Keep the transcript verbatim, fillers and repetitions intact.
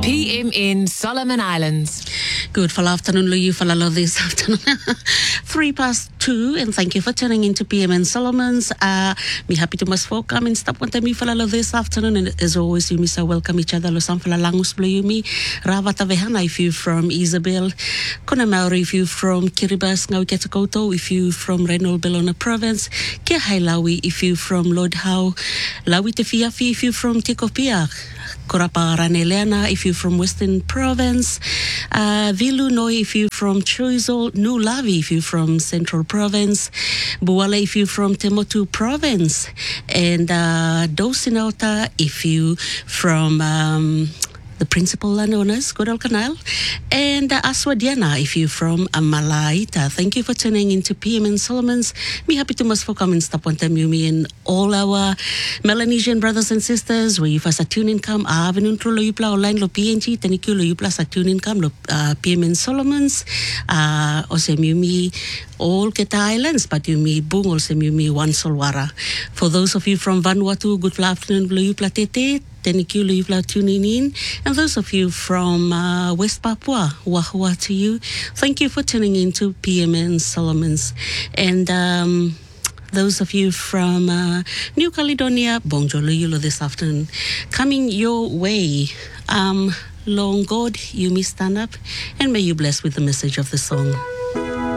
P M in Solomon Islands. Good for afternoon, Lu. You for love this afternoon. Three past two, and thank you for tuning into P M in Solomons. Uh, me happy to most folk come and stop one time. You for love this afternoon, and as always, you miss welcome each other. Lo sam for langus blue you me. Ravata vehana if you from Isabel, Kona Maori if you from Kiribati, Ngau Ketakoto if you from Reynold Bellona Province, Ke Hai Lawi if you from Lord Howe, Lawi Te Fiafi if you from Tekopia. Korapa Ranelena if you're from Western Province, uh, Vilu Noi if you're from Choiseul, Nulavi if you're from Central Province, Buala if you're from Temotu Province, and uh, Dosinauta if you from um, the principal landowners, Godal Canal, and uh, Aswadiana if you're from Amalaita. Thank you for tuning into P M in Solomons. Me happy to most for come and stop one time you me and all our Melanesian brothers and sisters. We for sa tune in come avenue lo yupla online lo P N G thank you lo yupla sa tune in come lo uh, P M in Solomons. Uh, ose mi mi all Keta Islands, but you me bung also mi mi one solwara. For those of you from Vanuatu, good afternoon lo yupla tete. Thank you, Luivla, tuning in. And those of you from uh, West Papua, wahua to you. Thank you for tuning in to P M in Solomons. And um, those of you from uh, New Caledonia, bonjour, Luilo, this afternoon. Coming your way. Um, long God, you may stand up, and may you bless with the message of the song.